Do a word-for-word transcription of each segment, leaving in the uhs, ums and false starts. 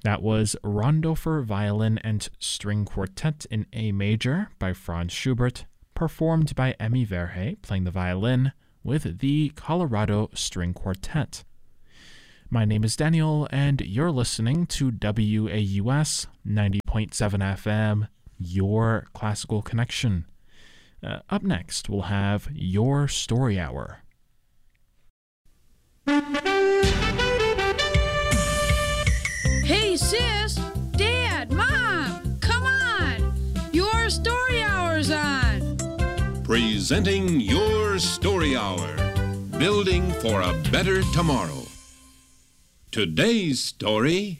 That was Rondo for Violin and String Quartet in A Major by Franz Schubert, performed by Emmy Verhey playing the violin with the Colorado String Quartet. My name is Daniel, and you're listening to W A U S ninety point seven F M, Your Classical Connection. Uh, up next, we'll have Your Story Hour. Hey, sis, Dad, Mom, come on! Your Story Hour's on! Presenting Your Story Hour, building for a better tomorrow. Today's story...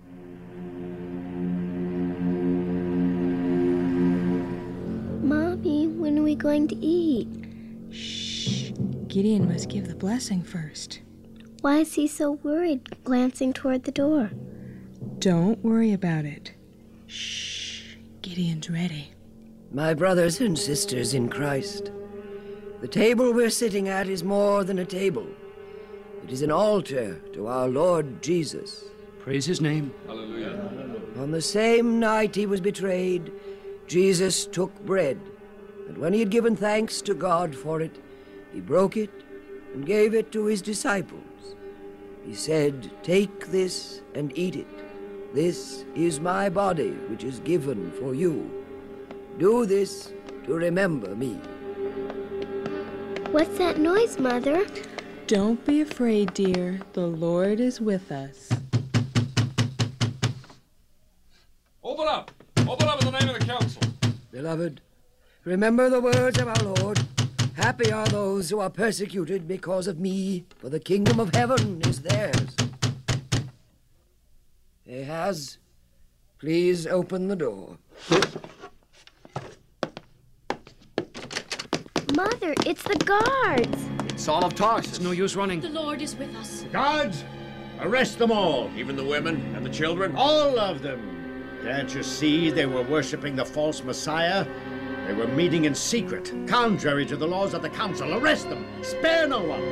Mommy, when are we going to eat? Shh. Gideon must give the blessing first. Why is he so worried, glancing toward the door? Don't worry about it. Shh. Gideon's ready. My brothers and sisters in Christ, the table we're sitting at is more than a table. It is an altar to our Lord Jesus. Praise his name. Hallelujah. On the same night he was betrayed, Jesus took bread, and when he had given thanks to God for it, he broke it and gave it to his disciples. He said, "Take this and eat it. This is my body, which is given for you. Do this to remember me." What's that noise, Mother? Don't be afraid, dear. The Lord is with us. Open up! Open up in the name of the council. Beloved, remember the words of our Lord. Happy are those who are persecuted because of me, for the kingdom of heaven is theirs. Ahaz, please open the door. Mother, it's the guards. It's Saul of Tarsus. It's no use running. The Lord is with us. Guards, arrest them all. Even the women and the children? All of them. Can't you see they were worshiping the false Messiah? They were meeting in secret, contrary to the laws of the council. Arrest them. Spare no one.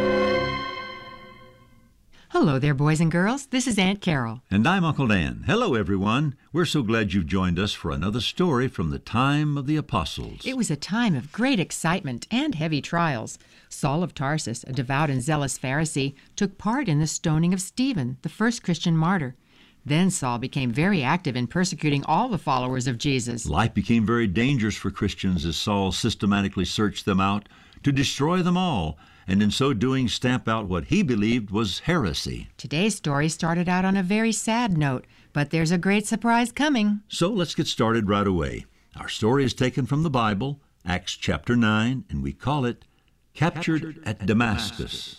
Hello there, boys and girls. This is Aunt Carol. And I'm Uncle Dan. Hello, everyone. We're so glad you've joined us for another story from the time of the apostles. It was a time of great excitement and heavy trials. Saul of Tarsus, a devout and zealous Pharisee, took part in the stoning of Stephen, the first Christian martyr. Then Saul became very active in persecuting all the followers of Jesus. Life became very dangerous for Christians as Saul systematically searched them out to destroy them all, and in so doing stamp out what he believed was heresy. Today's story started out on a very sad note, but there's a great surprise coming. So let's get started right away. Our story is taken from the Bible, Acts chapter nine, and we call it Captured, Captured at, at Damascus. Damascus.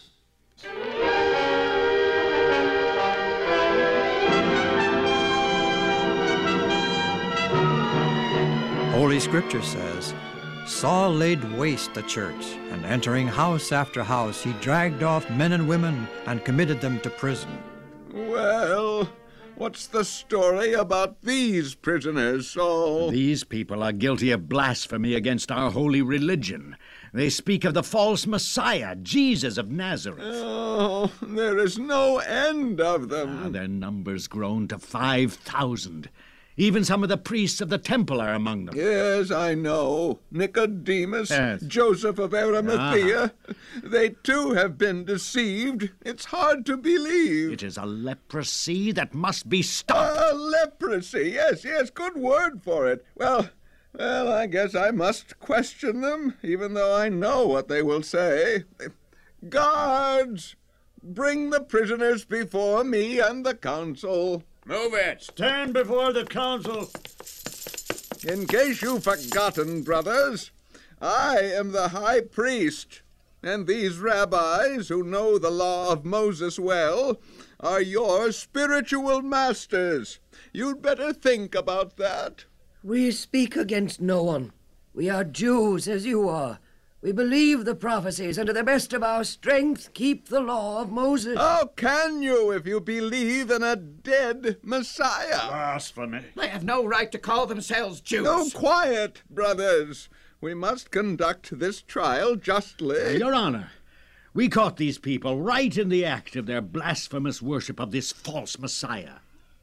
Holy Scripture says, Saul laid waste the church, and entering house after house, he dragged off men and women and committed them to prison. Well, what's the story about these prisoners, Saul? These people are guilty of blasphemy against our holy religion. They speak of the false Messiah, Jesus of Nazareth. Oh, there is no end of them. Ah, their numbers grown to five thousand. Even some of the priests of the temple are among them. Yes, I know. Nicodemus, yes. Joseph of Arimathea. Ah. They too have been deceived. It's hard to believe. It is a leprosy that must be stopped. A leprosy, yes, yes, good word for it. Well, well, I guess I must question them, even though I know what they will say. Guards, bring the prisoners before me and the council. Move it! Stand before the council. In case you've forgotten, brothers, I am the high priest, and these rabbis, who know the law of Moses well, are your spiritual masters. You'd better think about that. We speak against no one. We are Jews as you are. We believe the prophecies, and to the best of our strength keep the law of Moses. How can you if you believe in a dead Messiah? Blasphemy. They have no right to call themselves Jews. No, quiet, brothers. We must conduct this trial justly. Your Honor, we caught these people right in the act of their blasphemous worship of this false Messiah.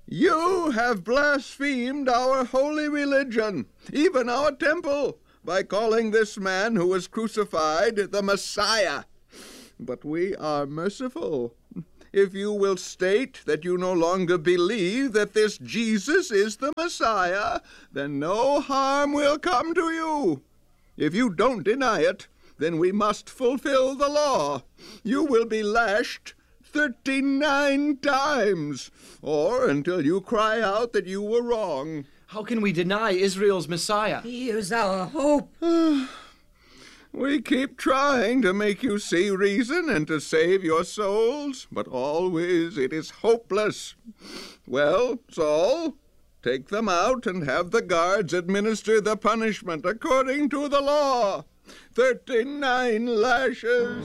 You have blasphemed our holy religion, even our temple, by calling this man who was crucified the Messiah. But we are merciful. If you will state that you no longer believe that this Jesus is the Messiah, then no harm will come to you. If you don't deny it, then we must fulfill the law. You will be lashed thirty-nine times, or until you cry out that you were wrong. How can we deny Israel's Messiah? He is our hope. We keep trying to make you see reason and to save your souls, but always it is hopeless. Well, Saul, take them out and have the guards administer the punishment according to the law. Thirty-nine lashes.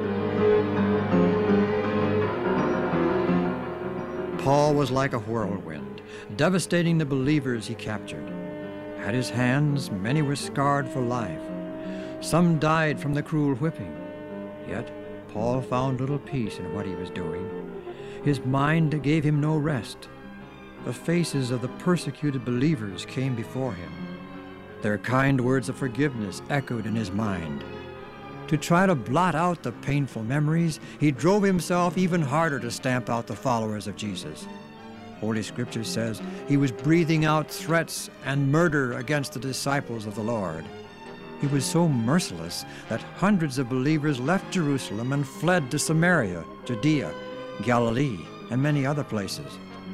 Paul was like a whirlwind, devastating the believers he captured. At his hands, many were scarred for life. Some died from the cruel whipping. Yet Paul found little peace in what he was doing. His mind gave him no rest. The faces of the persecuted believers came before him. Their kind words of forgiveness echoed in his mind. To try to blot out the painful memories, he drove himself even harder to stamp out the followers of Jesus. Holy Scripture says he was breathing out threats and murder against the disciples of the Lord. He was so merciless that hundreds of believers left Jerusalem and fled to Samaria, Judea, Galilee, and many other places.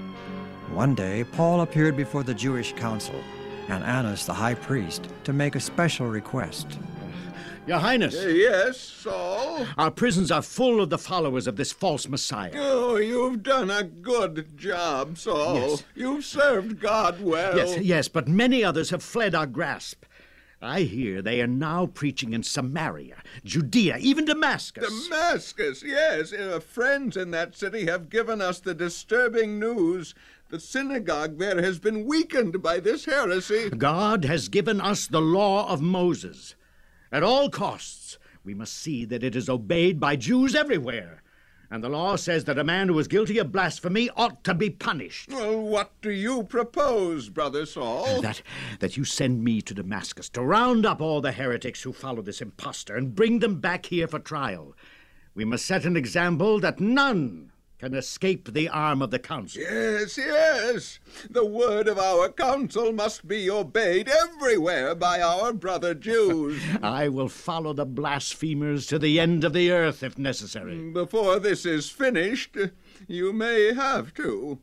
One day, Paul appeared before the Jewish council and Annas the high priest to make a special request. Your Highness. Uh, yes, Saul? Our prisons are full of the followers of this false Messiah. Oh, you've done a good job, Saul. Yes. You've served God well. Yes, yes, but many others have fled our grasp. I hear they are now preaching in Samaria, Judea, even Damascus. Damascus, yes. Uh, friends in that city have given us the disturbing news. The synagogue there has been weakened by this heresy. God has given us the law of Moses. At all costs, we must see that it is obeyed by Jews everywhere. And the law says that a man who is guilty of blasphemy ought to be punished. Well, what do you propose, Brother Saul? That, that you send me to Damascus to round up all the heretics who follow this impostor and bring them back here for trial. We must set an example that none can escape the arm of the council. Yes, yes. The word of our council must be obeyed everywhere by our brother Jews. I will follow the blasphemers to the end of the earth if necessary. Before this is finished, you may have to.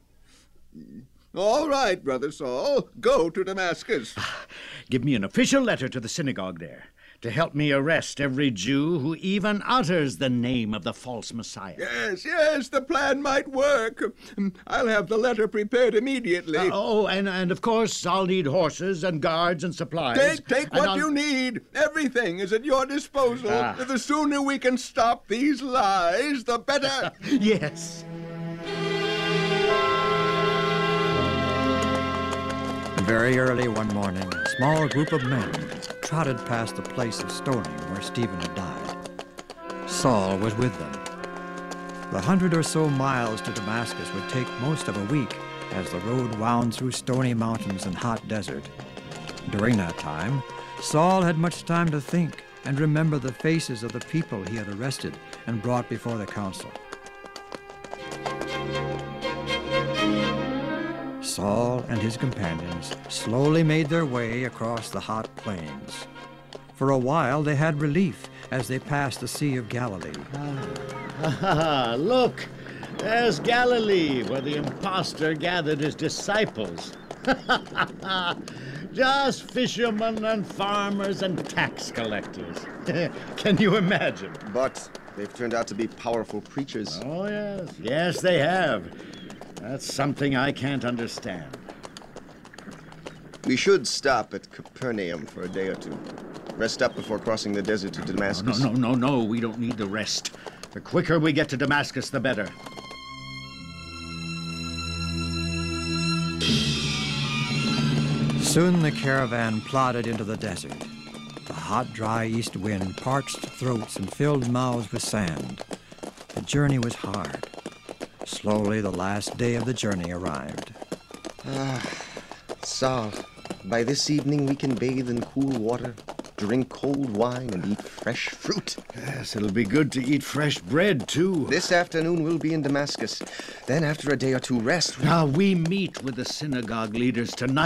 All right, Brother Saul, go to Damascus. Give me an official letter to the synagogue there to help me arrest every Jew who even utters the name of the false Messiah. Yes, yes, the plan might work. I'll have the letter prepared immediately. Uh, oh, and, and of course, I'll need horses and guards and supplies. Take, take what I'll... you need. Everything is at your disposal. Ah. The sooner we can stop these lies, the better. Yes. Very early one morning, a small group of men trotted past the place of stoning where Stephen had died. Saul was with them. The hundred or so miles to Damascus would take most of a week as the road wound through stony mountains and hot desert. During that time, Saul had much time to think and remember the faces of the people he had arrested and brought before the council. Saul and his companions slowly made their way across the hot plains. For a while they had relief as they passed the Sea of Galilee. Ah, look, there's Galilee, where the impostor gathered his disciples. Just fishermen and farmers and tax collectors. Can you imagine? But they've turned out to be powerful preachers. Oh, yes. Yes, they have. That's something I can't understand. We should stop at Capernaum for a day or two. Rest up before crossing the desert to Damascus. No, no, no, no, we don't need the rest. The quicker we get to Damascus, the better. Soon the caravan plodded into the desert. The hot, dry east wind parched throats and filled mouths with sand. The journey was hard. Slowly, the last day of the journey arrived. Ah, Saul, by this evening we can bathe in cool water, drink cold wine, and eat fresh fruit. Yes, it'll be good to eat fresh bread, too. This afternoon we'll be in Damascus. Then, after a day or two rest... Now, we meet with the synagogue leaders tonight.